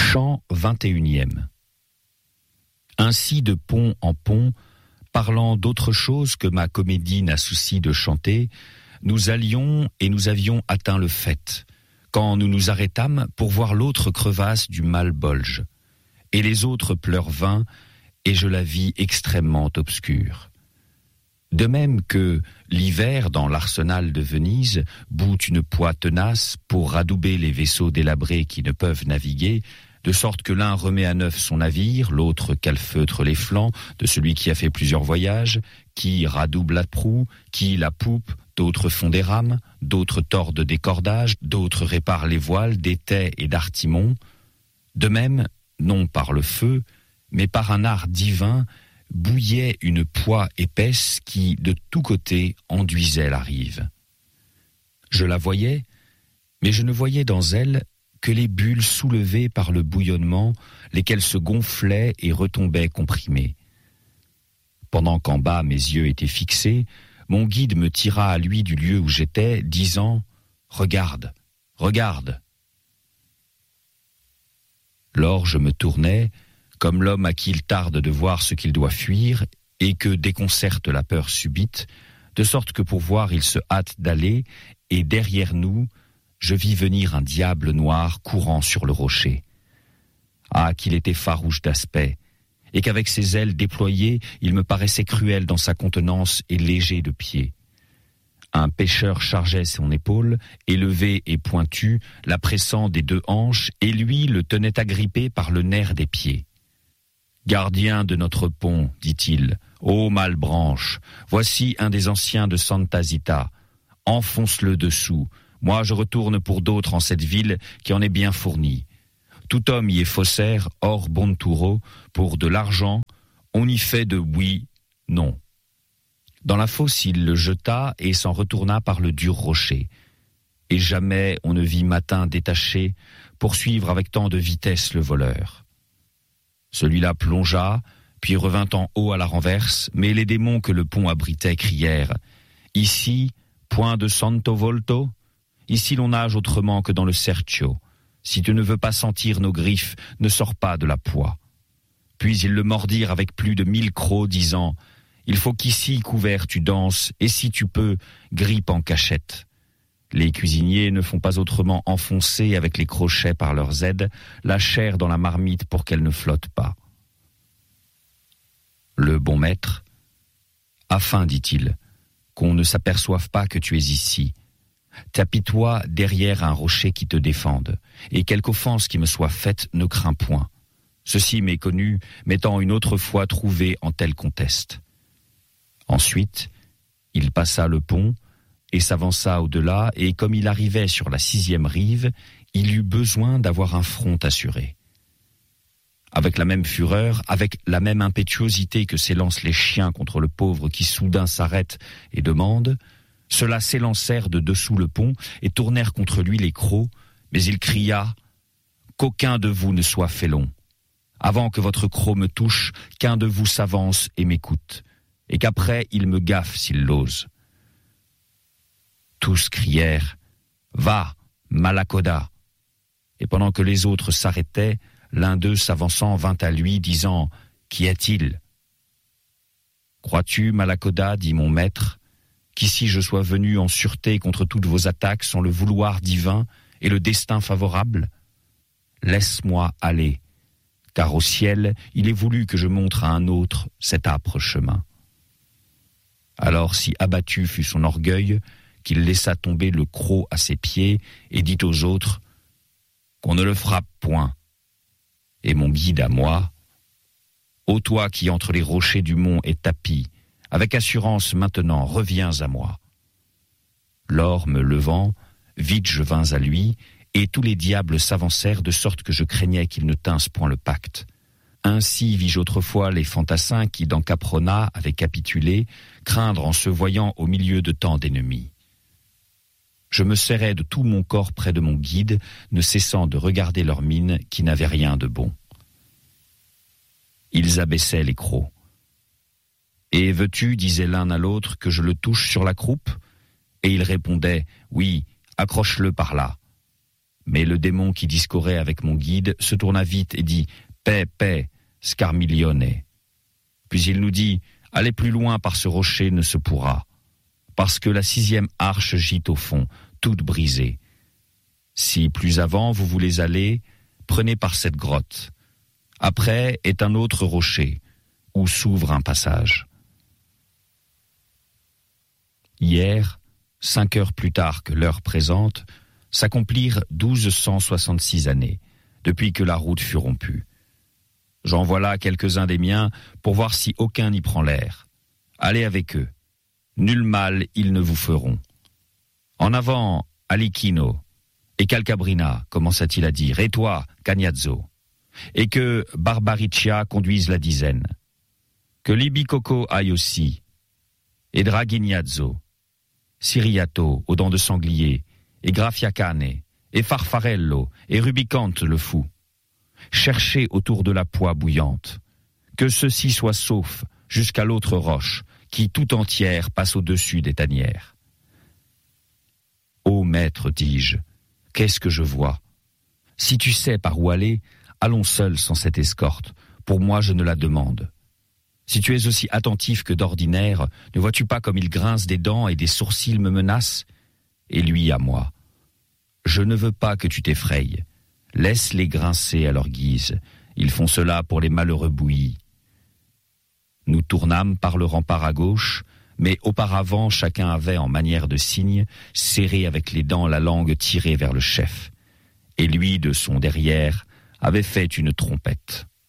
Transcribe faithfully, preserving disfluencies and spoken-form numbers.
Chant vingt et unième. Ainsi de pont en pont, parlant d'autre chose que ma comédie n'a souci de chanter, nous allions et nous avions atteint le fait, quand nous nous arrêtâmes pour voir l'autre crevasse du Malbolge. Et les autres pleurs vinrent, et je la vis extrêmement obscure. De même que l'hiver dans l'arsenal de Venise bout une poix tenace pour radouber les vaisseaux délabrés qui ne peuvent naviguer, de sorte que l'un remet à neuf son navire, l'autre calfeutre les flancs de celui qui a fait plusieurs voyages, qui radouble la proue, qui la poupe, d'autres font des rames, d'autres tordent des cordages, d'autres réparent les voiles d'étais et d'artimon. De même, non par le feu, mais par un art divin, bouillait une poix épaisse qui, de tous côtés, enduisait la rive. Je la voyais, mais je ne voyais dans elle que les bulles soulevées par le bouillonnement, lesquelles se gonflaient et retombaient comprimées. Pendant qu'en bas mes yeux étaient fixés, mon guide me tira à lui du lieu où j'étais, disant « Regarde, regarde !» Lors je me tournai, comme l'homme à qui il tarde de voir ce qu'il doit fuir, et que déconcerte la peur subite, de sorte que pour voir il se hâte d'aller, et derrière nous, je vis venir un diable noir courant sur le rocher. Ah, qu'il était farouche d'aspect, et qu'avec ses ailes déployées, il me paraissait cruel dans sa contenance et léger de pied. Un pêcheur chargeait son épaule, élevé et pointu, la pressant des deux hanches, et lui le tenait agrippé par le nerf des pieds. « Gardien de notre pont, dit-il, ô Malbranche, voici un des anciens de Santa Zita. Enfonce-le dessous. Moi, je retourne pour d'autres en cette ville qui en est bien fournie. Tout homme y est faussaire, hors Bonturo, pour de l'argent, on y fait de oui, non. » Dans la fosse, il le jeta et s'en retourna par le dur rocher. Et jamais on ne vit Matin détaché poursuivre avec tant de vitesse le voleur. Celui-là plongea, puis revint en haut à la renverse, mais les démons que le pont abritait crièrent « Ici, point de Santo Volto ? Ici l'on nage autrement que dans le Serchio. Si tu ne veux pas sentir nos griffes, ne sors pas de la poix. » Puis ils le mordirent avec plus de mille crocs, disant « Il faut qu'ici, couvert, tu danses, et si tu peux, grippe en cachette. » Les cuisiniers ne font pas autrement enfoncer avec les crochets par leurs aides la chair dans la marmite pour qu'elle ne flotte pas. Le bon maître, « Afin, dit-il, qu'on ne s'aperçoive pas que tu es ici, tapis-toi derrière un rocher qui te défende, et quelque offense qui me soit faite ne crains point. Ceci m'est connu, m'étant une autre fois trouvé en tel conteste. » Ensuite, il passa le pont et s'avança au-delà, et comme il arrivait sur la sixième rive, il eut besoin d'avoir un front assuré. Avec la même fureur, avec la même impétuosité que s'élancent les chiens contre le pauvre qui soudain s'arrête et demande, ceux-là s'élancèrent de dessous le pont et tournèrent contre lui les crocs, mais il cria « Qu'aucun de vous ne soit félon. Avant que votre croc me touche, qu'un de vous s'avance et m'écoute, et qu'après il me gaffe s'il l'ose. » Tous crièrent « Va, Malacoda !» Et pendant que les autres s'arrêtaient, l'un d'eux s'avançant vint à lui, disant « Qu'y a-t-il » ? « Crois-tu, Malacoda, dit mon maître, qu'ici je sois venu en sûreté contre toutes vos attaques sans le vouloir divin et le destin favorable ? Laisse-moi aller, car au ciel, il est voulu que je montre à un autre cet âpre chemin. » Alors si abattu fut son orgueil, qu'il laissa tomber le croc à ses pieds et dit aux autres « Qu'on ne le frappe point. » Et mon guide à moi « Ô toi qui entre les rochers du mont est tapi, avec assurance maintenant reviens à moi. » Lors me levant, vite je vins à lui, et tous les diables s'avancèrent de sorte que je craignais qu'ils ne tinssent point le pacte. Ainsi vis-je autrefois les fantassins qui, dans Caprona, avaient capitulé, craindre en se voyant au milieu de tant d'ennemis. Je me serrais de tout mon corps près de mon guide, ne cessant de regarder leurs mines qui n'avaient rien de bon. Ils abaissaient les crocs. « Et veux-tu, disait l'un à l'autre, que je le touche sur la croupe ?» Et ils répondaient « Oui, accroche-le par là. » Mais le démon qui discourait avec mon guide se tourna vite et dit « Paix, paix, Scarmiglione ». Puis il nous dit « Aller plus loin par ce rocher ne se pourra, parce que la sixième arche gît au fond, toute brisée. Si plus avant vous voulez aller, prenez par cette grotte. Après est un autre rocher, où s'ouvre un passage. » Hier, cinq heures plus tard que l'heure présente, s'accomplirent douze cent soixante-six années, depuis que la route fut rompue. J'en voilà quelques-uns des miens pour voir si aucun n'y prend l'air. Allez avec eux. Nul mal ils ne vous feront. En avant, Alicchino, et Calcabrina, commença-t-il à dire, et toi, Cagnazzo, et que Barbariccia conduise la dizaine. Que Libicoco aille aussi, et Draguignazzo, Siriato, aux dents de sanglier, et Graffiacane, et Farfarello, et Rubicante le fou. Cherchez autour de la poix bouillante. Que ceux-ci soient saufs jusqu'à l'autre roche, qui tout entière passe au-dessus des tanières. Ô maître, dis-je, qu'est-ce que je vois? Si tu sais par où aller, allons seuls sans cette escorte. Pour moi, je ne la demande. Si tu es aussi attentif que d'ordinaire, ne vois-tu pas comme il grince des dents et des sourcils me menacent? Et lui à moi. Je ne veux pas que tu t'effrayes. Laisse-les grincer à leur guise. Ils font cela pour les malheureux bouillis. Nous tournâmes par le rempart à gauche, mais auparavant chacun avait, en manière de signe, serré avec les dents la langue tirée vers le chef. Et lui, de son derrière, avait fait une trompette.